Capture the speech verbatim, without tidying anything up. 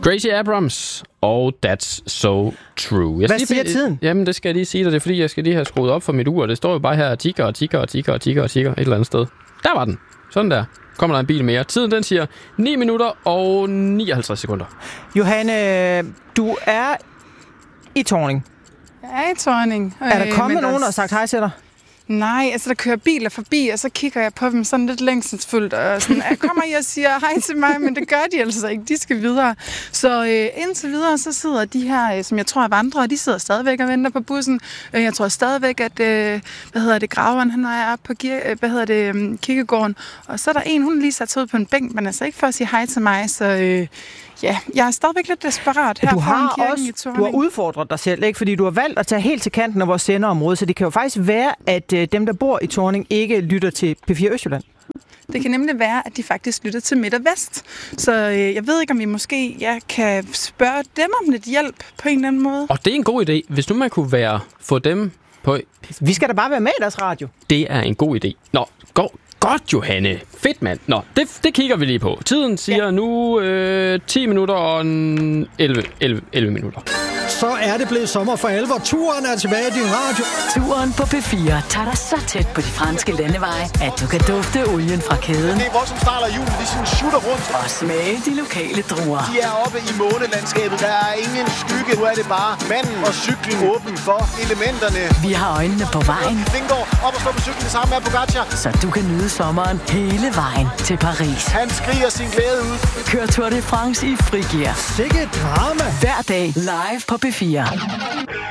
Gracie Abrams og That's So True. Jeg Hvad lige, siger tiden? Jamen, det skal jeg lige sige dig. Det er fordi, jeg skal lige have skruet op for mit ur. Det står jo bare her, tikker og tikker og tikker og tikker og tikker et eller andet sted. Der var den. Sådan der. Kommer der en bil mere. Tiden, den siger ni minutter og nioghalvtreds sekunder. Johanne, du er i Thorning. Jeg er i Thorning. Er der kommet nogen, der har sagt hej til dig? Nej, altså der kører biler forbi, og så kigger jeg på dem sådan lidt længselsfuldt, og sådan, jeg kommer I og siger hej til mig, men det gør de altså ikke, de skal videre. Så øh, indtil videre, så sidder de her, øh, som jeg tror er vandrere, de sidder stadigvæk og venter på bussen. Øh, jeg tror stadigvæk, at, øh, hvad hedder det, graveren, han er oppe på øh, hvad hedder det, øh, kirkegården, og så er der en, hun lige sat sig ud på en bænk, men altså ikke for at sige hej til mig, så... Øh, Ja, jeg er stadigvæk lidt desperat her du foran har kirken også, i Thorning. Du har udfordret dig selv, ikke? Fordi du har valgt at tage helt til kanten af vores sendeområde, så det kan jo faktisk være, at øh, dem, der bor i Thorning, ikke lytter til P fire Østjylland. Det kan nemlig være, at de faktisk lytter til Midt og Vest. Så øh, jeg ved ikke, om vi måske ja, kan spørge dem om lidt hjælp på en eller anden måde. Og det er en god idé. Hvis nu man kunne være få dem på... Vi skal da bare være med i deres radio. Det er en god idé. Nå, gå. Godt, Johanne. Fedt, mand. Nå, det, det kigger vi lige på. Tiden siger ja. nu øh, ti minutter og elleve, elleve, elleve minutter. Så er det blevet sommer for alvor. Turen er tilbage i din radio. Turen på P fire tager dig så tæt på de franske landeveje, at du kan dufte olien fra kæden. Det er hvor som starter julen. De sådan shooter rundt. Og smage de lokale druer. De er oppe i månelandskabet. Der er ingen skygge. Nu er det bare manden og cyklen åben for elementerne. Vi har øjnene på vejen. Vingård op og stå på cyklen sammen med Pogacar. Så du kan nyde sommeren hele vejen til Paris. Han skriger sin glæde ud. Kør Tour de France i frigear. Sikke drama. Hver dag live på P fire.